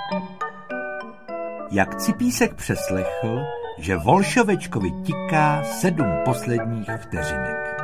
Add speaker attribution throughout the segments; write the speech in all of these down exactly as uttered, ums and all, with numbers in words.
Speaker 1: Jak Cipísek přeslechl, že Volšovečkovi tiká sedm posledních vteřinek.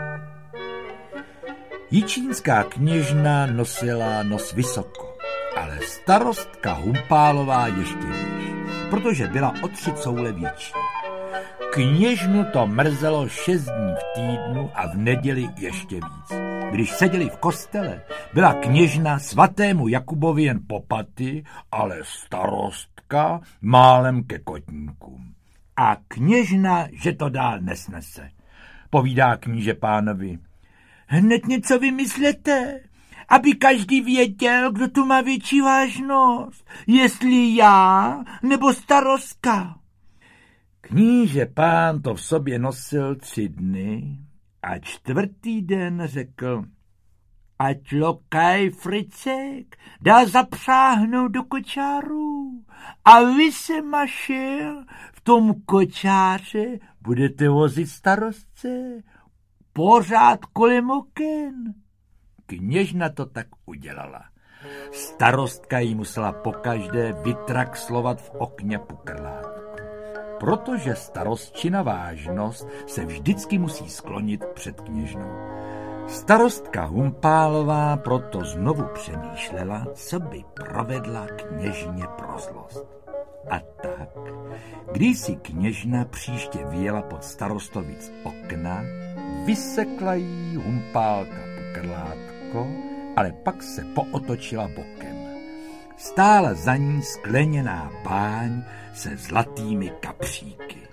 Speaker 1: Jičínská kněžna nosila nos vysoko, ale starostka Humpálová ještě výš, protože byla o tři coule větší. Kněžnu to mrzelo šest dní v týdnu a v neděli ještě víc. Když seděli v kostele, byla kněžna svatému Jakubovi jen po paty, ale starostka málem ke kotníkům. A kněžna, že to dál nesnese. Povídá kníže pánovi: hned něco vymyslete, aby každý věděl, kdo tu má větší vážnost, jestli já nebo starostka. Kníže pán to v sobě nosil tři dny a čtvrtý den řekl: ať lokaj Fricek dá zapřáhnout do kočáru a vy se, Mašel, v tom kočáře budete vozit starostce pořád kolem oken. Kněžna to tak udělala. Starostka jí musela pokaždé vytraxlovat v okně pukrlátku, protože starostčina vážnost se vždycky musí sklonit před kněžnou. Starostka Humpálová proto znovu přemýšlela, co by provedla kněžně pro zlost. A tak, když si kněžna příště vyjela pod starostovic okna, vysekla jí Humpálka pukrlátko, ale pak se pootočila bokem. Stála za ní skleněná báň se zlatými kapříky.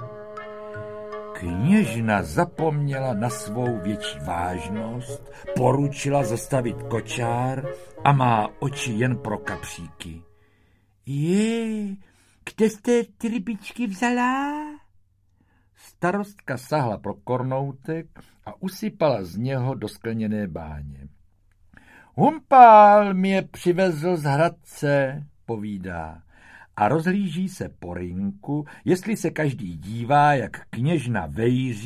Speaker 1: Kněžna zapomněla na svou větší vážnost, poručila zastavit kočár a má oči jen pro kapříky. Je, kde jste ty rybičky vzala? Starostka sahla pro kornoutek a usypala z něho do skleněné báně. Humpál mě přivezl z Hradce, povídá, a rozhlíží se po rynku, jestli se každý dívá, jak kněžna vejří